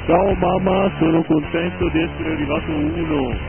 Ciao mamma, sono contento di essere arrivato uno.